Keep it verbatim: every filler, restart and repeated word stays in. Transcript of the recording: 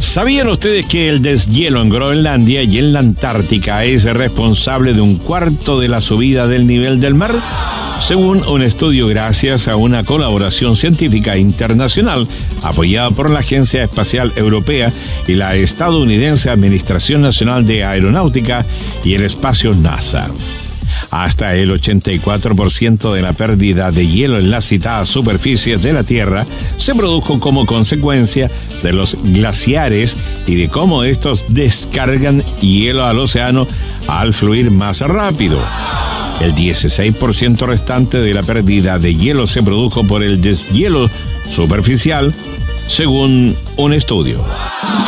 ¿Sabían ustedes que el deshielo en Groenlandia y en la Antártica es responsable de un cuarto de la subida del nivel del mar? Según un estudio gracias a una colaboración científica internacional apoyada por la Agencia Espacial Europea y la estadounidense Administración Nacional de Aeronáutica y el Espacio NASA. Hasta el ochenta y cuatro por ciento de la pérdida de hielo en las citadas superficies de la Tierra se produjo como consecuencia de los glaciares y de cómo estos descargan hielo al océano al fluir más rápido. El dieciséis por ciento restante de la pérdida de hielo se produjo por el deshielo superficial, según un estudio.